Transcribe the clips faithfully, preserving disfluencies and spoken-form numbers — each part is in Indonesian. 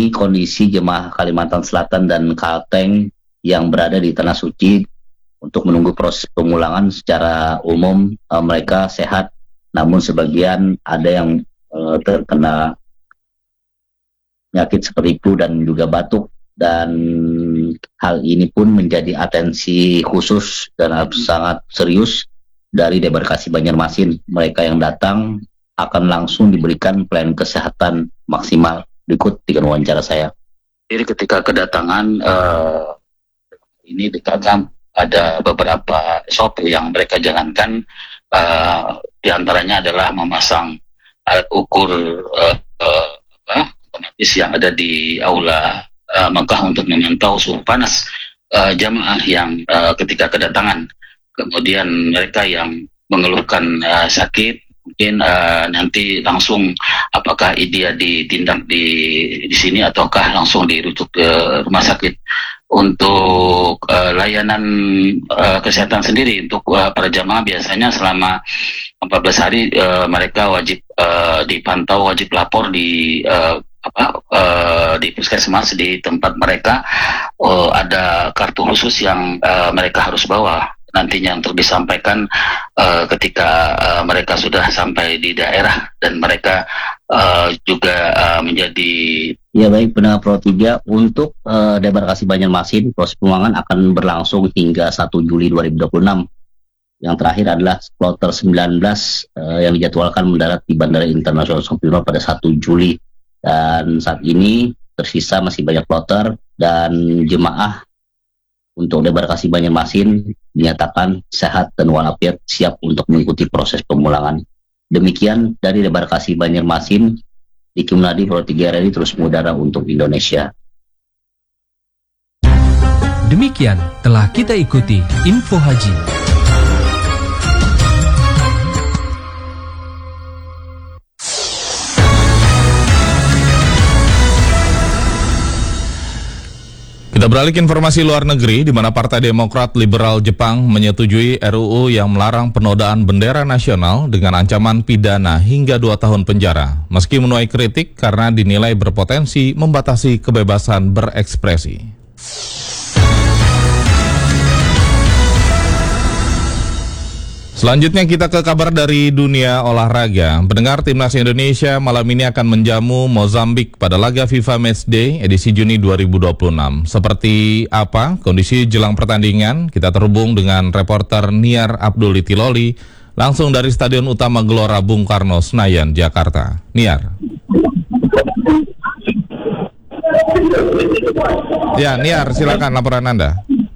ini kondisi jemaah Kalimantan Selatan dan Kalteng yang berada di Tanah Suci untuk menunggu proses pemulangan. Secara umum uh, mereka sehat, namun sebagian ada yang uh, terkena penyakit seperti flu dan juga batuk, dan hal ini pun menjadi atensi khusus dan sangat serius dari Debarkasi Banjarmasin. Mereka yang datang akan langsung diberikan pelayanan kesehatan maksimal. Berikut dengan wawancara saya. Jadi ketika kedatangan uh, ini dikatakan ada beberapa S O P yang mereka jalankan, uh, diantaranya adalah memasang alat ukur uh, uh, apa, otomatis yang ada di aula uh, Mekah untuk memantau suhu panas uh, jamaah yang uh, ketika kedatangan. Kemudian mereka yang mengeluhkan uh, sakit, mungkin uh, nanti langsung apakah dia ditindak di di sini ataukah langsung dirujuk ke rumah sakit. Untuk uh, layanan uh, kesehatan sendiri untuk uh, para jamaah biasanya selama empat belas hari uh, mereka wajib uh, dipantau, wajib lapor di uh, apa uh, di puskesmas di tempat mereka. Uh, ada kartu khusus yang uh, mereka harus bawa nantinya untuk disampaikan uh, ketika uh, mereka sudah sampai di daerah, dan mereka uh, juga uh, menjadi. Ya baik, pendengar Pro tiga, untuk uh, Debarkasi Banjarmasin proses pemulangan akan berlangsung hingga satu Juli dua ribu dua puluh enam. Yang terakhir adalah kloter sembilan belas uh, yang dijadwalkan mendarat di Bandara Internasional Soekarno pada satu Juli, dan saat ini tersisa masih banyak kloter, dan jemaah untuk Debarkasi Banjarmasin dinyatakan sehat dan walafiat, siap untuk mengikuti proses pemulangan. Demikian dari Debarkasi Banjarmasin, Diki Munadi, Pro tiga R I terus mengudara untuk Indonesia. Demikian telah kita ikuti Info Haji. Kita beralih ke informasi luar negeri, di mana Partai Demokrat Liberal Jepang menyetujui R U U yang melarang penodaan bendera nasional dengan ancaman pidana hingga dua tahun penjara, meski menuai kritik karena dinilai berpotensi membatasi kebebasan berekspresi. Selanjutnya kita ke kabar dari dunia olahraga. Pendengar, Timnas Indonesia malam ini akan menjamu Mozambik pada laga FIFA Matchday edisi Juni dua ribu dua puluh enam. Seperti apa kondisi jelang pertandingan? Kita terhubung dengan reporter Niar Abdul Itiloli langsung dari Stadion Utama Gelora Bung Karno, Senayan, Jakarta. Niar. Ya, Niar, silakan laporan Anda.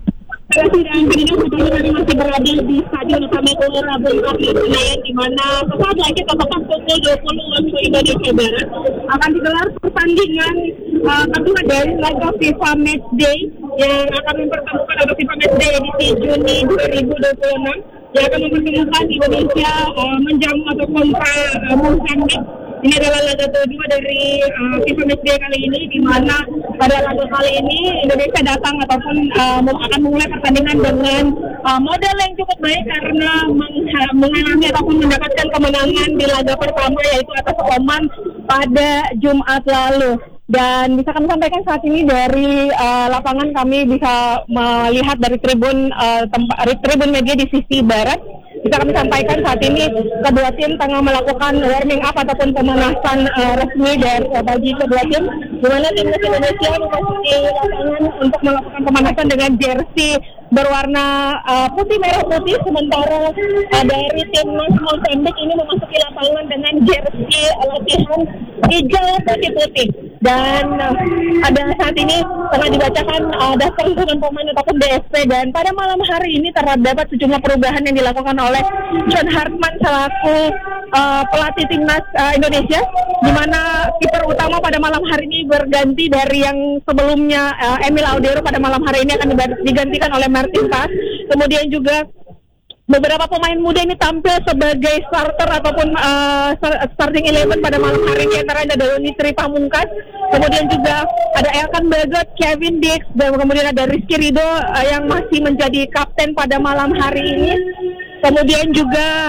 Sidang sidang pertandingan masih berada di Stadion Utama Gelora Bung Karno, Senayan, di mana sesaat lagi tepat pukul dua puluh waktu Indonesia Barat akan digelar pertandingan uh, kedua dari laga FIFA Matchday yang akan mempertemukan atau FIFA Matchday edisi Juni dua ribu dua puluh enam yang akan mempertemukan Indonesia uh, menjamu atau kontra uh, Mozambik. Ini adalah laga kedua dari uh, FIFA Matchday kali ini, di mana pada laga kali ini Indonesia datang ataupun uh, akan memulai pertandingan dengan uh, modal yang cukup baik karena meng- mengalami ataupun mendapatkan kemenangan di laga pertama, yaitu atas Oman pada Jumat lalu. Dan bisa kami sampaikan saat ini dari uh, lapangan, kami bisa melihat dari tribun uh, tempat tribun media di sisi barat. Bisa kami sampaikan saat ini kedua tim tengah melakukan warming up ataupun pemanasan uh, resmi dari uh, bagi kedua tim, di mana timnas Indonesia memasuki lapangan untuk melakukan pemanasan dengan jersey berwarna uh, putih merah putih, sementara uh, dari timnas Mozambik ini memasuki lapangan dengan jersey latihan hijau putih putih. Dan uh, ada saat ini tengah dibacakan uh, daftar dengan pemain ataupun D S P, dan pada malam hari ini terdapat sejumlah perubahan yang dilakukan oleh John Hartman selaku uh, pelatih timnas uh, Indonesia, di mana kiper utama pada malam hari ini berganti dari yang sebelumnya uh, Emil Audero. Pada malam hari ini akan digantikan oleh Martin Paes. Kemudian juga beberapa pemain muda ini tampil sebagai starter ataupun uh, starting eleven pada malam hari ini, antara ada Doni Tri Pamungkas, kemudian juga ada Elkan Bagot, Kevin Dix, dan kemudian ada Rizky Ridho uh, yang masih menjadi kapten pada malam hari ini. Kemudian juga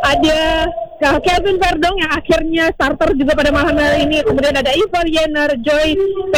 ada uh, Kevin Verdong yang akhirnya starter juga pada malam hari ini. Kemudian ada Ivar Jenner, Joy